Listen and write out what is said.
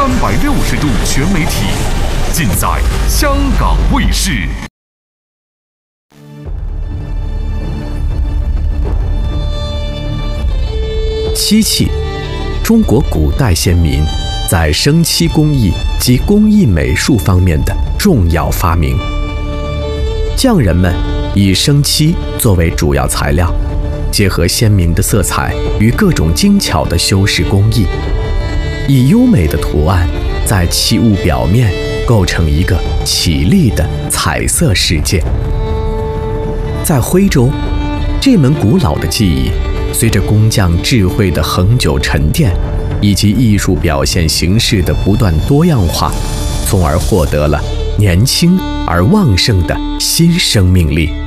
360度全媒体，尽在香港卫视。 漆器，中国古代先民在生漆工艺及工艺美术方面的重要发明。匠人们以生漆作为主要材料，结合鲜明的色彩与各种精巧的修饰工艺，以优美的图案在器物表面构成一个绮丽的彩色世界。在徽州，这门古老的技艺随着工匠智慧的恒久沉淀，以及艺术表现形式的不断多样化，从而获得了年轻而旺盛的新生命力。